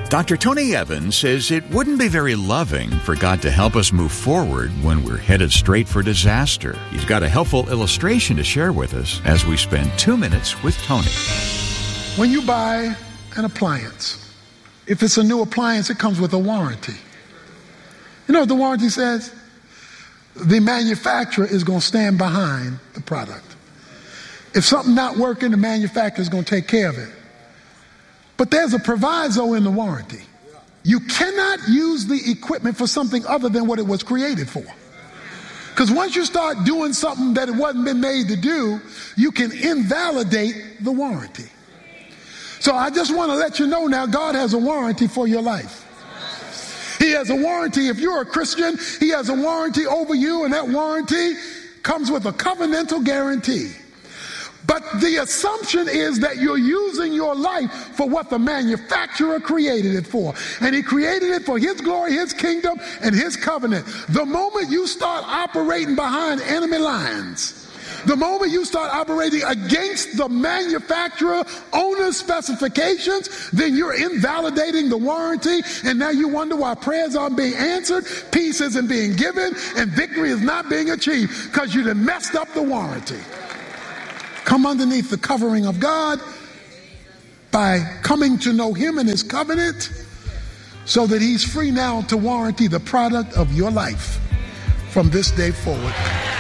Dr. Tony Evans says it wouldn't be very loving for God to help us move forward when we're headed straight for disaster. He's got a helpful illustration to share with us as we spend 2 minutes with Tony. When you buy an appliance, if it's a new appliance, it comes with a warranty. You know what the warranty says? The manufacturer is going to stand behind the product. If something's not working, the manufacturer is going to take care of it. But there's a proviso in the warranty. You cannot use the equipment for something other than what it was created for. Because once you start doing something that it wasn't been made to do, you can invalidate the warranty. So I just want to let you know now, God has a warranty for your life. He has a warranty. If you're a Christian, He has a warranty over you, and that warranty comes with a covenantal guarantee. But the assumption is that you're using your life for what the manufacturer created it for. And He created it for His glory, His kingdom, and His covenant. The moment you start operating behind enemy lines, the moment you start operating against the manufacturer owner's specifications, then you're invalidating the warranty, and now you wonder why prayers aren't being answered, peace isn't being given, and victory is not being achieved, because you done messed up the warranty. Come underneath the covering of God by coming to know Him and His covenant, so that He's free now to warranty the product of your life from this day forward.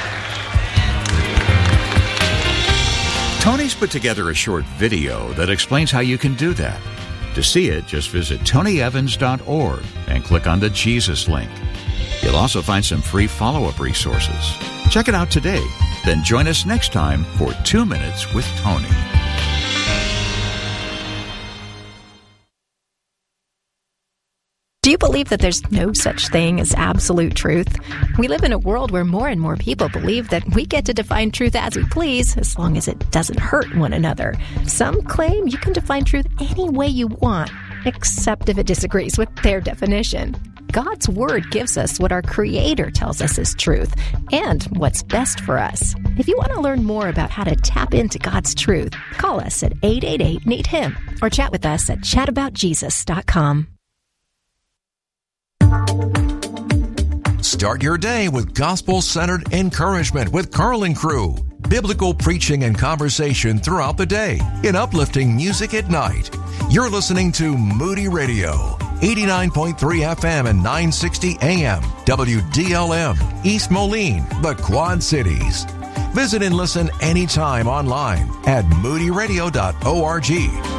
Tony's put together a short video that explains how you can do that. To see it, just visit tonyevans.org and click on the Jesus link. You'll also find some free follow-up resources. Check it out today. Then join us next time for 2 Minutes with Tony. Do you believe that there's no such thing as absolute truth? We live in a world where more and more people believe that we get to define truth as we please, as long as it doesn't hurt one another. Some claim you can define truth any way you want, except if it disagrees with their definition. God's Word gives us what our Creator tells us is truth and what's best for us. If you want to learn more about how to tap into God's truth, call us at 888-NEED-HIM or chat with us at chataboutjesus.com. Start your day with gospel-centered encouragement with Carl and Crew. Biblical preaching and conversation throughout the day in uplifting music at night. You're listening to Moody Radio, 89.3 FM and 960 AM, WDLM, East Moline, the Quad Cities. Visit and listen anytime online at moodyradio.org.